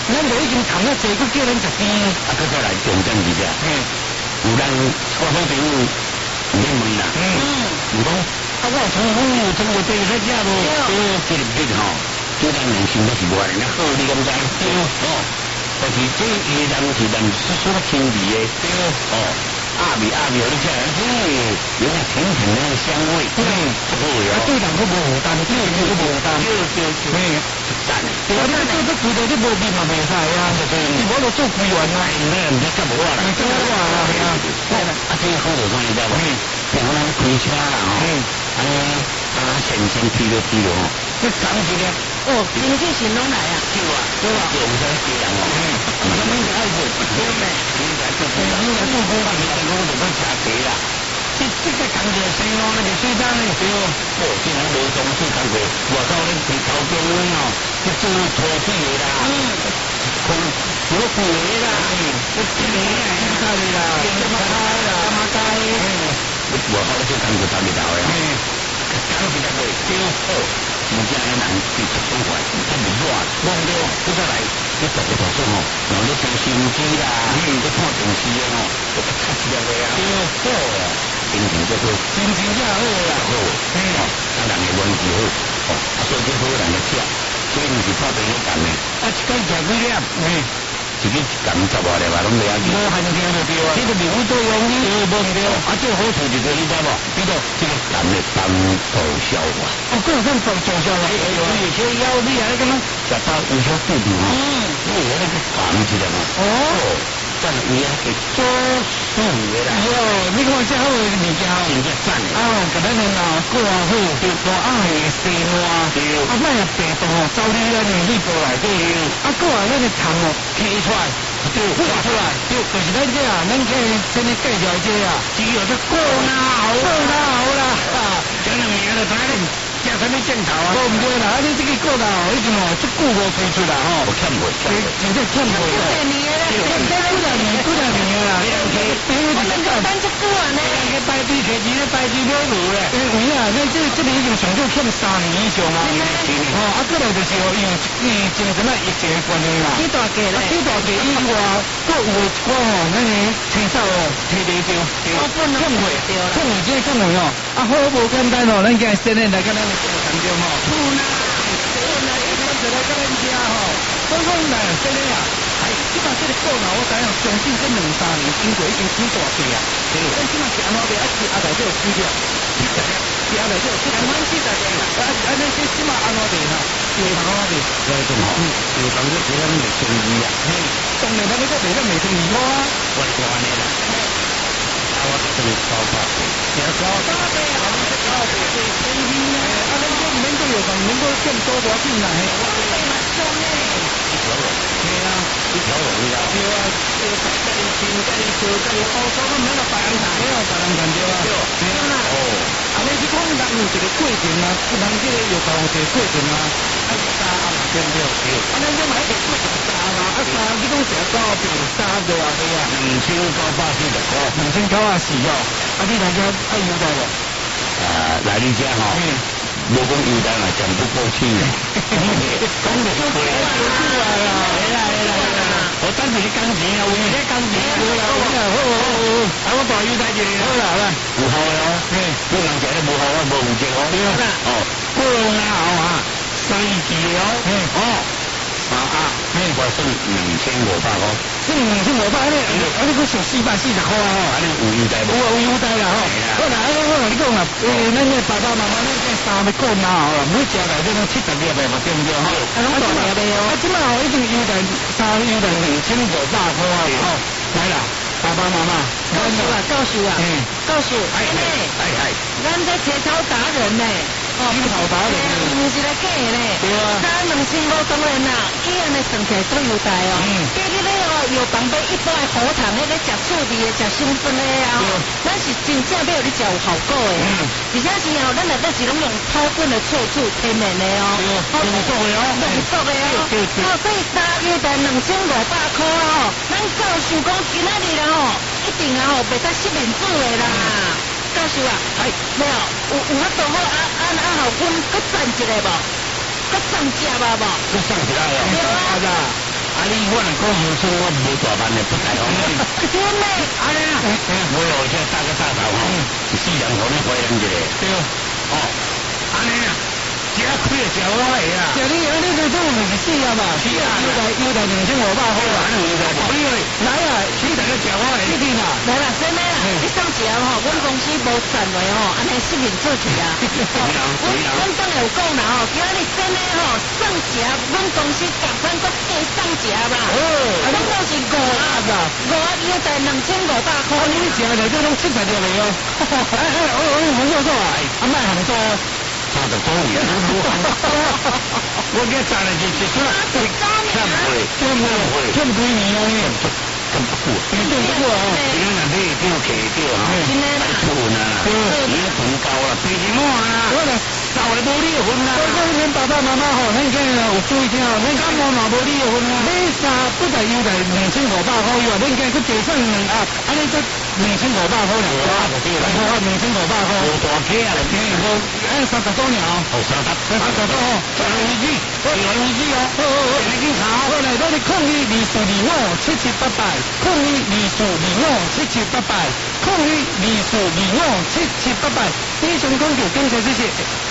咱就已经谈了这个叫咱食甜。 啊，搁再来重点一下，有人我好朋友你问啦，唔讲啊，我从中国这个在食无？这个物吼，对咱人生都是无人好，你敢知？哦，但是这伊人是人说轻易的，哦。阿米，你吃，有那甜甜的香味，不错哟。 对人都无负担，对人都无负担。 赞。 对啊，你做规度你无味嘛袂使啊，你无就做规员啊。 唔知干无啦。 干无啦，系啊。 啊，这好就讲你知无？像我们开车啦，安尼先批了，你讲一个。 哦，经济型拢来啊。 对啊，用在这人哦。我们爱做，对咩？应该做工，应该做工，你成功就要吃茶啦。这个工作生活那个水单呢？对哦，这人无从事工作，外口咧去头中央哦，去做土地的啦，空土地的啦，这田啊，啥的啦，什么菜啦，什么菜，外口咧做工作找不到的，讲起来袂对好。人家人去做生活，他不热，忘掉，不再来，你做个做做哦，然后你听手机啦，你看电视的哦，就较一个个啊，好啊，心情就好， 心情就好啦， 好，啊，人的运气好，所以好人的吃，所以唔是拍电影干的， 啊，一间食几粒， 一日干10外粒吧，拢袂要紧。 无限定就对啊，这个名都用你无对， 啊，这个好处就是你知无？比如这个干的帮助消化。 各种帮助消化，而且腰你啊，那个吗？ 食饱有小肚肚哈，你那个放起来嘛。赞伊啊，给做素的啦。 你看这好的物件， 真正赞的。 甲咱的脑过啊好，就大爱的生活，咱的病毒哦，走你咱的细胞内底，过啊咱的痰哦，提出来，吐出来，就是咱这啊，咱这先来介绍这啊，只有这过脑啦， 讲了名了，反正叫什么镜头啊？ 唔对啦，你这个过脑已经哦，足久无推出来吼， 我欠袂， 真正欠袂啦。几多年啦？ 咱这久啊呢？ 拜地客钱咧，拜地买路咧。有啊，咱这个已经上少欠3年以上啊。过来就是因为前阵啊疫情的关系啦。 几大价咧？ 几大价以外，各有一寡吼，咱的青草哦，摕袂着，欠袂这讲哦，好无简单哦，咱今日先来跟咱的谈谈吼。就来跟咱吃吼，讲来先来啊。即摆这个过脑，我知影将近这2-3年，经过已经几大价啊。咱即摆是安怎卖？是阿内底有几粒？是阿内底有几粒？安尼这即摆安怎卖哈？有安怎卖？ 来种吼，有当这其他人袂生意啊。 当然咱这个卖咱袂生意好啊。 我是安尼啦。我这个高价，高价的，我们这高价最便宜呢。 咱这能够有能够更多多进来。 一条龙的， 对啊，跟你亲，跟你做，跟你包装，都没有别人谈，没有别人谈对啊。对啊。啊，你去看人有一个过程啊，人这个有讲一个过程啊，沙嘛对不对？咱这买一个过程沙嘛，沙你讲这高比沙对啊对啊。2940哦，你大家爱优待无？ 来你家吼。无讲优待嘛，讲不过去呢。讲不过去啦。我等时你工钱啊，有咩工钱啊？我大优待一个。好啦，有效的哦。不能食咧无效啊，无负责哦。对啦。过年后啊，3期哦。我算2500块。 算2500咧，你佫算440块啊？ 安尼有优待无？ 有优待啦吼。好啦，我同你讲啦，咱这爸爸妈妈咱这3要过年后啦，每家内底拢70粒的嘛，对不对吼？即摆吼已经优待2500块啊！吼，来啦，爸爸妈妈， 告诉啊，咱这切草达人呢， 切草达人， 不是来假嘞，差2500当然啦，伊安尼算起来都优待哦。第二个哦，药房买一般的喉糖，迄个食醋味的、食香氛的啊，咱是真正要你食有效果的，而且是哦，咱内底是拢用草本的醋天然的哦， 浓缩的哦， 所以3月的2500块哦，咱告诉讲今仔日啦吼，一定啊吼，袂使失面子的啦。教授啊，没有，有法度好好，阮搁赞一个无？搁上食吧无？ 搁上起来哦。 对啊。 你我来讲无错，我无大班的不在乎。 真的， 安尼啊，我有些大个大头吼，四人互你回应一个。对，哦，安尼啊。食亏就食我的啊！ 食你这种就是死啊嘛！ 是啊， 有台2500块啊！来啊，起大家食我的，一定啊！ 来啦，真的啦，你上节吼，阮公司无赚落吼，安尼失眠做去啊！阮当有讲啦吼，今日真的吼，上节阮公司加班搁加上节吧。哦，拢都是5盒优待2500块。 你食的这种700条的哦。洪教授啊，卖很多。 差得多远？我给攒了几次，欠不你哦，欠不过， 欠不过啊！ 今天那边就给掉啊， 今天啦， 出呢，你要存高了，毕竟我啊， 我了少了无离婚啦。我讲恁爸爸妈妈吼，恁囝有注意听哦，恁感冒嘛无离婚啊。买衫不但优待2500块以外，恁囝佫加上2盒，安尼才2500块了。哇，2500块。 有大客啊， 按30多年哦。 哦，30多哦，传危机，哦。你警察， 我来帮你抗议20257788，抗议20257788，抗议20257788。以上讲究，感谢谢谢。